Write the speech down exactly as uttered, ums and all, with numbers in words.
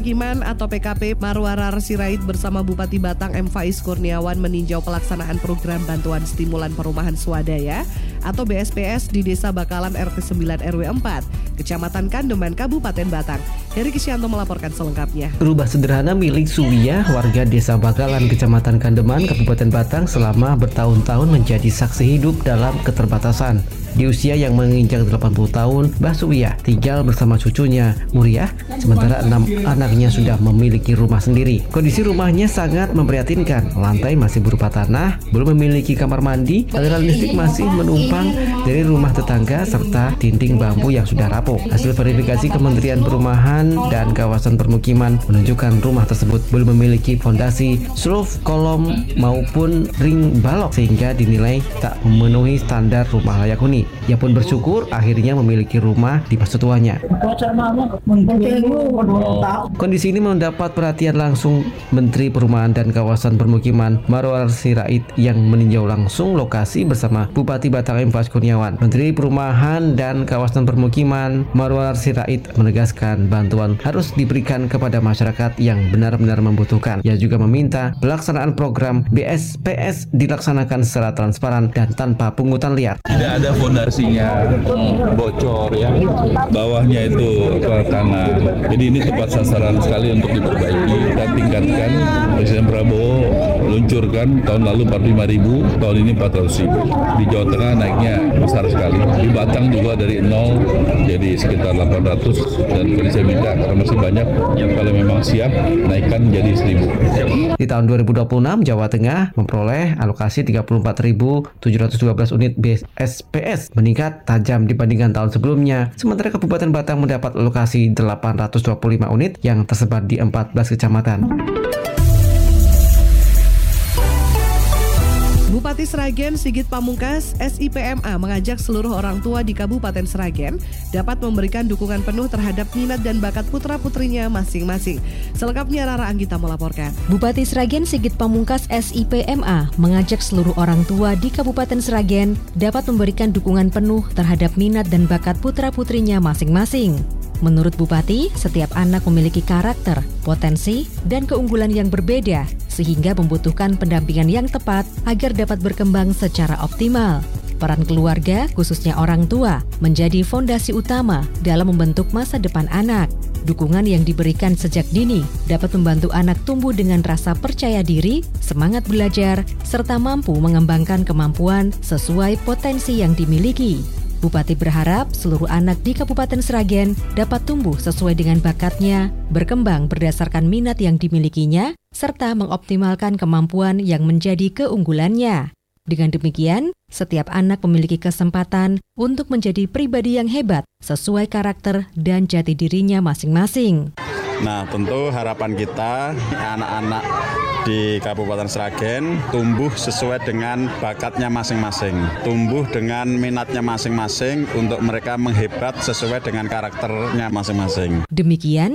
Pemukiman atau P K P Marwarar Sirait bersama Bupati Batang M. Faiz Kurniawan meninjau pelaksanaan program bantuan stimulan perumahan swadaya atau B S P S di Desa Bakalan R T sembilan R W empat, Kecamatan Kandeman, Kabupaten Batang. Heri Kisyanto melaporkan selengkapnya. Rumah sederhana milik Suwiyah, warga Desa Bakalan, Kecamatan Kandeman, Kabupaten Batang selama bertahun-tahun menjadi saksi hidup dalam keterbatasan. Di usia yang menginjak delapan puluh tahun, Mbah Suwiyah tinggal bersama cucunya, Muriah, sementara enam anaknya sudah memiliki rumah sendiri. Kondisi rumahnya sangat memprihatinkan. Lantai masih berupa tanah, belum memiliki kamar mandi, aliran listrik masih menumpang dari rumah tetangga, serta dinding bambu yang sudah rapuh. Hasil verifikasi Kementerian Perumahan dan Kawasan Permukiman menunjukkan rumah tersebut belum memiliki fondasi, roof, kolom, maupun ring balok, sehingga dinilai tak memenuhi standar rumah layak huni. Ia pun bersyukur akhirnya memiliki rumah di masa tuanya. Kondisi ini mendapat perhatian langsung Menteri Perumahan dan Kawasan Permukiman Marwarar Sirait yang meninjau langsung lokasi bersama Bupati Batang M. Faiz Kurniawan. Menteri Perumahan dan Kawasan Permukiman Marwarar Sirait menegaskan bantuan harus diberikan kepada masyarakat yang benar-benar membutuhkan. Ia juga meminta pelaksanaan program B S P S dilaksanakan secara transparan dan tanpa pungutan liar. Tidak ada fondasinya bocor ya, bawahnya itu apa, tanah. Jadi ini tepat sasaran sekali untuk diperbaiki dan tingkatkan. Presiden Prabowo luncurkan tahun lalu empat puluh lima ribu, tahun ini empat ratus ribu. Di Jawa Tengah naiknya besar sekali. Di Batang juga dari nol jadi sekitar delapan ratus, dan saya minta karena masih banyak yang kalau memang siap naikkan jadi seribu. Di tahun dua ribu dua puluh enam, Jawa Tengah memperoleh alokasi tiga puluh empat ribu tujuh ratus dua belas unit B S P S, meningkat tajam dibandingkan tahun sebelumnya. Sementara Kabupaten Batang mendapat alokasi delapan ratus dua puluh lima unit yang tersebar di empat belas kecamatan. Bupati Sragen Sigit Pamungkas S I P M A mengajak seluruh orang tua di Kabupaten Sragen dapat memberikan dukungan penuh terhadap minat dan bakat putra-putrinya masing-masing. Selengkapnya Rara Anggita melaporkan. Bupati Sragen Sigit Pamungkas S I P M A mengajak seluruh orang tua di Kabupaten Sragen dapat memberikan dukungan penuh terhadap minat dan bakat putra-putrinya masing-masing. Menurut Bupati, setiap anak memiliki karakter, potensi, dan keunggulan yang berbeda, sehingga membutuhkan pendampingan yang tepat agar dapat berkembang secara optimal. Peran keluarga, khususnya orang tua, menjadi fondasi utama dalam membentuk masa depan anak. Dukungan yang diberikan sejak dini dapat membantu anak tumbuh dengan rasa percaya diri, semangat belajar, serta mampu mengembangkan kemampuan sesuai potensi yang dimiliki. Bupati berharap seluruh anak di Kabupaten Sragen dapat tumbuh sesuai dengan bakatnya, berkembang berdasarkan minat yang dimilikinya, serta mengoptimalkan kemampuan yang menjadi keunggulannya. Dengan demikian, setiap anak memiliki kesempatan untuk menjadi pribadi yang hebat sesuai karakter dan jati dirinya masing-masing. Nah, tentu harapan kita anak-anak di Kabupaten Sragen tumbuh sesuai dengan bakatnya masing-masing, tumbuh dengan minatnya masing-masing untuk mereka menghebat sesuai dengan karakternya masing-masing. Demikian